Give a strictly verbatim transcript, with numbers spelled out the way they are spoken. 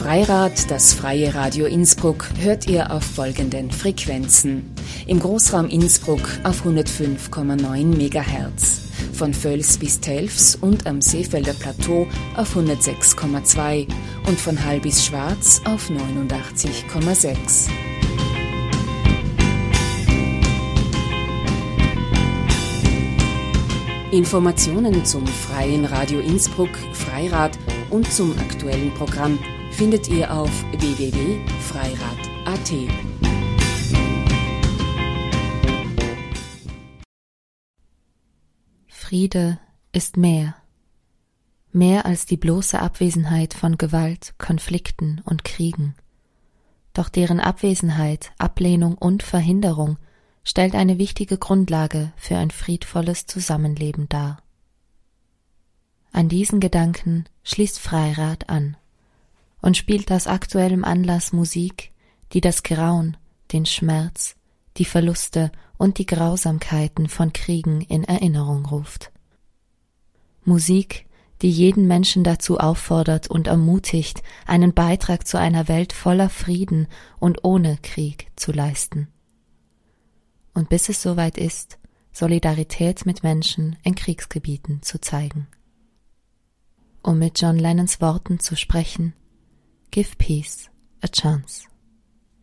Freirad, das freie Radio Innsbruck, hört ihr auf folgenden Frequenzen. Im Großraum Innsbruck auf hundertfünf Komma neun Megahertz, von Völs bis Telfs und am Seefelder Plateau auf hundertsechs Komma zwei und von Hall bis Schwarz auf neunundachtzig Komma sechs. Informationen zum Freien Radio Innsbruck, Freirad und zum aktuellen Programm findet ihr auf w w w punkt freirad punkt a t. Friede ist mehr. Mehr als die bloße Abwesenheit von Gewalt, Konflikten und Kriegen. Doch deren Abwesenheit, Ablehnung und Verhinderung stellt eine wichtige Grundlage für ein friedvolles Zusammenleben dar. An diesen Gedanken schließt Freirad an und spielt aus aktuellem Anlass Musik, die das Grauen, den Schmerz, die Verluste und die Grausamkeiten von Kriegen in Erinnerung ruft. Musik, die jeden Menschen dazu auffordert und ermutigt, einen Beitrag zu einer Welt voller Frieden und ohne Krieg zu leisten. Und bis es soweit ist, Solidarität mit Menschen in Kriegsgebieten zu zeigen. Um mit John Lennons Worten zu sprechen: Give peace a chance.